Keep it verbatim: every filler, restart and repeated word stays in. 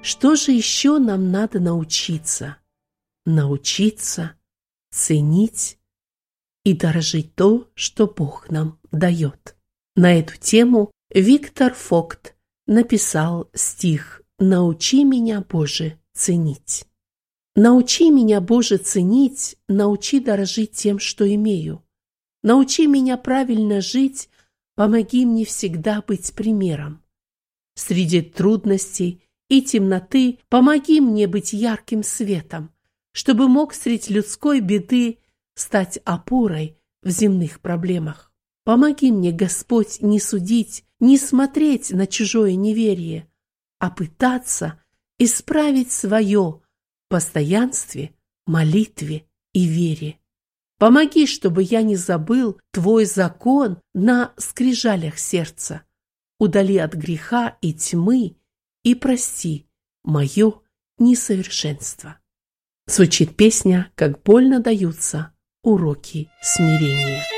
Что же еще нам надо научиться? Научиться ценить и дорожить то, что Бог нам дает. На эту тему Виктор Фокт написал стих «Научи меня, Боже, ценить». Научи меня, Боже, ценить, научи дорожить тем, что имею. Научи меня правильно жить, помоги мне всегда быть примером. Среди трудностей и темноты помоги мне быть ярким светом, чтобы мог средь людской беды стать опорой в земных проблемах. Помоги мне, Господь, не судить, не смотреть на чужое неверие, а пытаться исправить свое в постоянстве, молитве и вере. Помоги, чтобы я не забыл Твой закон на скрижалях сердца. Удали от греха и тьмы и прости мое несовершенство. Звучит песня «Как больно даются уроки смирения».